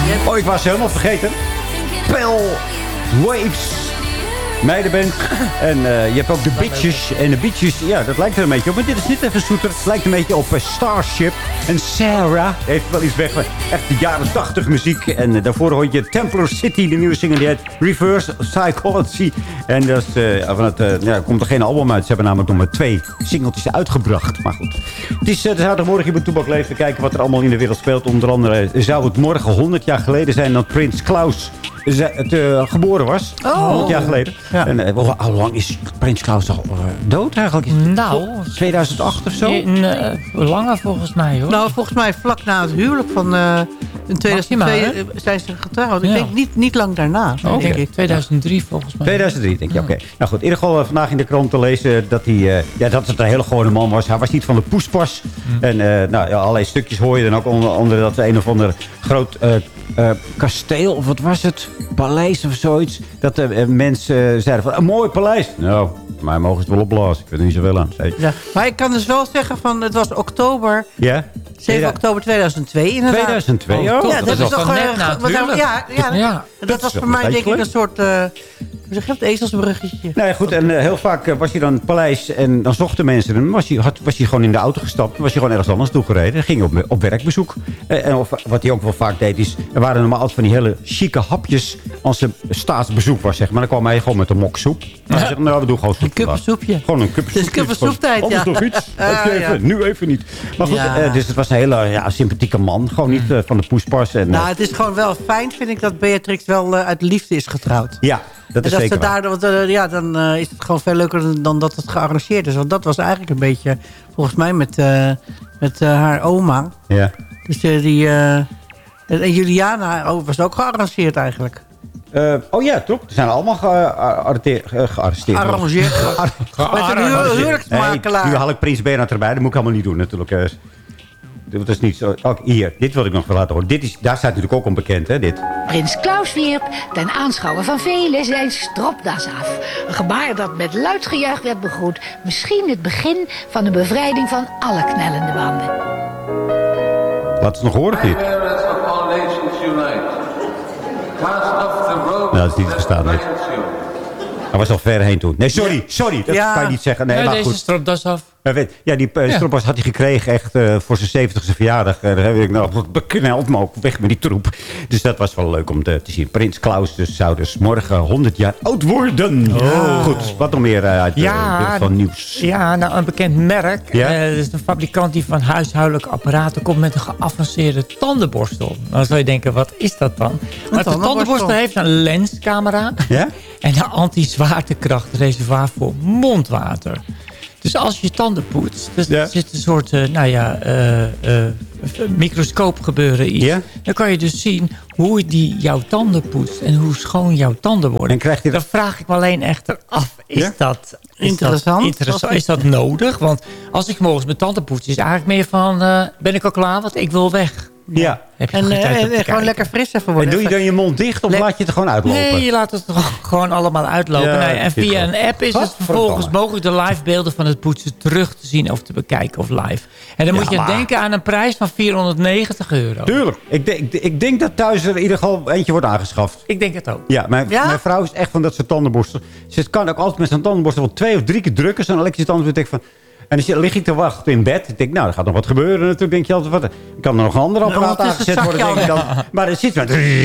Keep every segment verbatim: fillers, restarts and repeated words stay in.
Oh, ik was helemaal vergeten. Pale Waves. Meidenband. En uh, je hebt ook de Bitches. En de Bitches, ja, dat lijkt er een beetje op. Maar dit is niet even zoeter. Het lijkt een beetje op uh, Starship. En Sarah heeft wel iets weg. Echt de jaren tachtig muziek. En uh, daarvoor hoor je Templar City, de nieuwe single. Die heet Reverse Psychology. En dat is, uh, van het, uh, ja, komt er geen album uit. Ze hebben namelijk nog maar twee singeltjes uitgebracht. Maar goed. Het is uh, de zaterdagmorgen hier bij Toebak Leeft. We kijken wat er allemaal in de wereld speelt. Onder andere zou het morgen honderd jaar geleden zijn dat Prins Klaus het, uh, geboren was. Oh. honderd jaar geleden. Ja. En uh, hoe, hoe lang is Prins Klaus al uh, dood eigenlijk? Is nou. tweeduizend acht of zo? In, uh, langer volgens mij hoor. Nou, volgens mij vlak na het huwelijk van uh, in tweeduizend twee uh, zijn ze getrouwd. Ik ja. denk niet, niet lang daarna. Oh, denk ik. tweeduizend drie volgens mij. tweeduizend drie denk je, oké. Okay. Nou goed, in ieder geval uh, vandaag in de krant te lezen dat hij uh, ja, dat het een hele gewone man was. Hij was niet van de poespas. Mm. En uh, nou, ja, allerlei stukjes hoor je dan ook onder andere dat een of ander groot uh, uh, kasteel, of wat was het? Paleis of zoiets. Dat de uh, mensen uh, zeiden van, een mooi paleis. Nou, maar mogen ze het wel opblazen. Ik weet er niet zoveel aan. Ja, maar ik kan dus wel zeggen van, het was oktober... Ja? zeven oktober tweeduizend twee inderdaad. tweeduizend twee, oh. oh ja, dat, dat is toch net na uh, ja, ja, ja, dat was voor mij denk ik een soort... Uh, hoe zeg je dat? Ezelsbruggetje. Nou ja, goed. En uh, heel vaak uh, was hij dan in het paleis en dan zochten mensen hem. Was hij, had, was hij gewoon in de auto gestapt. Was hij gewoon ergens anders toegereden. Dan ging hij op, op werkbezoek. Uh, en of, wat hij ook wel vaak deed is... Er waren normaal altijd van die hele chique hapjes als er staatsbezoek was, zeg maar. Dan kwam hij gewoon met een mok soep. Nou, zeg, nou we doen gewoon soep. Een kuppensoepje. Gewoon een kuppensoepje. Het is kuppensoeptijd, ja. Anders nog iets. Uh, even, ja. Nu even niet. Maar goed, ja. uh, dus het was een hele ja, sympathieke man. Gewoon niet uh, van de poespas. En, uh, nou, het is gewoon wel fijn, vind ik, dat Beatrix wel uh, uit liefde is getrouwd. Ja. Dat is en dat zeker ze daardoor, want, uh, ja, dan uh, is het gewoon veel leuker dan, dan dat het gearrangeerd is. Want dat was eigenlijk een beetje, volgens mij, met, uh, met uh, haar oma. Ja. Dus uh, die... Uh, en Juliana oh, was ook gearrangeerd eigenlijk. Uh, oh ja, toch? Ze zijn allemaal gearresteerd. Gearrangeerd. Met een huwelijksmakelaar. Nee, nu haal ik Prins Bernhard erbij. Dat moet ik helemaal niet doen natuurlijk. Uh, Dat is niet zo. Oh, hier, dit wil ik nog wel laten horen. Dit is, daar staat natuurlijk ook onbekend, hè, dit. Prins Klaus wierp, ten aanschouwen van velen, zijn stropdas af. Een gebaar dat met luid gejuich werd begroet. Misschien het begin van de bevrijding van alle knellende banden. Laat het nog horen, dit. Nou, dat is niet verstaan, dit. Hij was al ver heen toen. Nee, sorry, sorry. Dat ja. kan je niet zeggen. Nee, ja, maar deze goed. stropdas af. Ja, die uh, stropdas had hij gekregen echt uh, voor zijn zeventigste verjaardag. Uh, daar heb ik nou bekneld, maar ook weg met die troep. Dus dat was wel leuk om te, te zien. Prins Klaus dus, zou dus morgen honderd jaar oud worden. Oh. Goed, wat nog meer uh, uit ja, uh, van nieuws? Ja, nou een bekend merk. Ja? Uh, dat is een fabrikant die van huishoudelijke apparaten komt met een geavanceerde tandenborstel. Dan zou je denken, wat is dat dan? Maar de tandenborstel heeft een lenscamera. Ja? En een anti-zwaartekrachtreservoir voor mondwater. Dus als je je tanden poetst, dus ja. er zit een soort uh, nou ja, uh, uh, microscoop gebeuren iets. Ja? Dan kan je dus zien hoe die jouw tanden poetst en hoe schoon jouw tanden worden. En krijg je dat... Dan vraag ik me alleen echter af, is, ja? dat, is interessant? Dat interessant? Is dat nodig? Want als ik morgens mijn tanden poets, is het eigenlijk meer van, uh, ben ik al klaar, want ik wil weg. Ja. Heb je en uh, en gewoon lekker fris even worden. En doe je dan je mond dicht of Le laat je het gewoon uitlopen? Nee, je laat het gewoon allemaal uitlopen. Ja, nee, en via een app is het vervolgens mogelijk de live beelden van het poetsen terug te zien of te bekijken of live. En dan ja, moet je maar... denken aan een prijs van vierhonderdnegentig euro. Tuurlijk. Ik, de, ik, ik denk dat thuis er in ieder geval eentje wordt aangeschaft. Ik denk het ook. Ja, mijn, ja? mijn vrouw is echt van dat soort tandenborstel. Ze kan ook altijd met zijn tandenborstel wel twee of drie keer drukken. Zo'n elektrische tandenborstel. Ik van... En dan lig ik te wachten in bed. Ik denk, nou, er gaat nog wat gebeuren natuurlijk. Denk je altijd, wat, kan er nog een ander apparaat nou, aangezet worden? Denk ik dan. Maar er zit maar...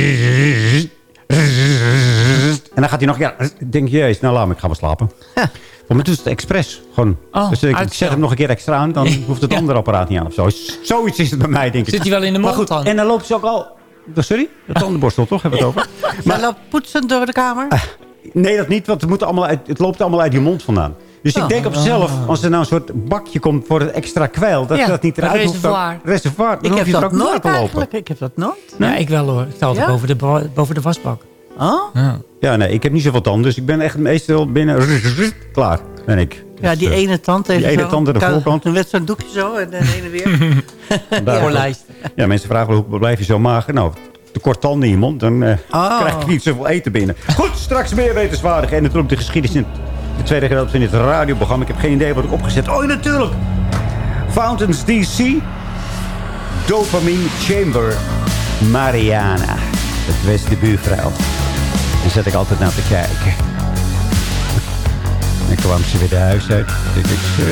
En dan gaat hij nog... Ja, denk je, jezus, nou laat me, ik ga maar slapen. Ja. Want het is het expres. Gewoon. Oh, dus ik zet hem nog een keer extra aan. Dan hoeft het ja. andere apparaat niet aan of zo. Zoiets is het bij mij, denk ik. Zit hij wel in de mond goed, dan? En dan loopt ze ook al... Sorry? De tandenborstel, toch? Hebben we het over? Maar loopt poetsend door de kamer? Uh, nee, dat niet. Want het, moet allemaal uit, het loopt allemaal uit je mond vandaan. Dus oh. ik denk op zelf, als er nou een soort bakje komt voor het extra kwijl... dat ja, dat niet eruit hoeft. Reservoir. Reservoir. Ik heb dat nooit eigenlijk. Ik heb dat nooit. Nee, ja, ik wel hoor. Ik sta altijd ja? boven, de, boven de wasbak. Oh? Ja. ja, nee, ik heb niet zoveel tanden. Dus ik ben echt meestal binnen... Klaar, ben ik. Ja, dus, die uh, ene tand heeft Die ene tand aan de voorkant. Dan werd zo'n doekje zo en dan heen en weer. ja, lijst. Ja, mensen vragen wel, hoe blijf je zo mager? Nou... te kort tanden in je mond, dan uh, oh. krijg je niet zoveel eten binnen. Goed, straks meer wetenswaardig. En natuurlijk de geschiedenis in de tweede gedeelte van dit radioprogramma. Ik heb geen idee wat ik opgezet. Oh, natuurlijk! Fountains D C. Dopamine Chamber. Mariana. Het was de buurvrouw. En zat ik altijd naar te kijken. En kwam ze weer de huis uit. Ik denk, zo,